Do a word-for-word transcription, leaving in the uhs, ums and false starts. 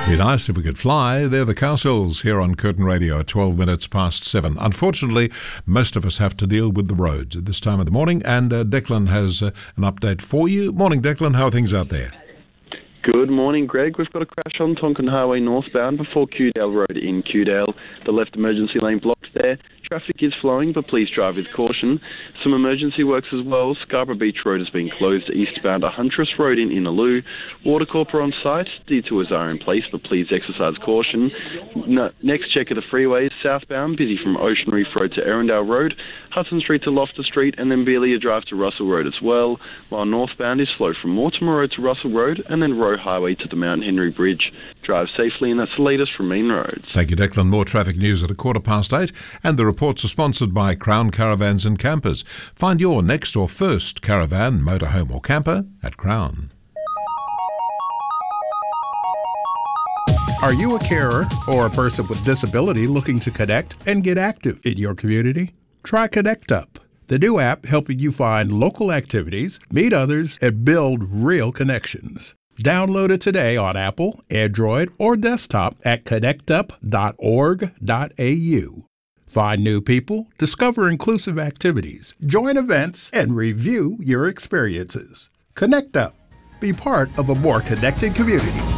Be nice if we could fly. They're the Cowsills here on Curtin Radio at twelve minutes past seven. Unfortunately, most of us have to deal with the roads at this time of the morning, and uh, Declan has uh, an update for you. Morning, Declan. How are things out there? Good morning, Greg. We've got a crash on Tonkin Highway northbound before Kewdale Road in Kewdale. The left emergency lane blocked there. Traffic is flowing, but please drive with caution. Some emergency works as well. Scarborough Beach Road has been closed eastbound to Huntress Road in Innaloo. Water Corp are on site. Detours are in place, but please exercise caution. No, next check of the freeways. Southbound, busy from Ocean Reef Road to Erindale Road, Hudson Street to Loftus Street, and then Beelia Drive to Russell Road as well. While northbound is slow from Mortimer Road to Russell Road, and then Roe Highway to the Mount Henry Bridge. Drive safely, and that's the latest from Main Roads. Thank you, Declan. More traffic news at a quarter past eight, and the reports are sponsored by Crown Caravans and Campers. Find your next or first caravan, motorhome or camper at Crown. Are you a carer or a person with disability looking to connect and get active in your community? Try Connect Up, the new app helping you find local activities, meet others, and build real connections. Download it today on Apple, Android, or desktop at connect up dot org dot a u. Find new people, discover inclusive activities, join events, and review your experiences. Connect Up. Be part of a more connected community.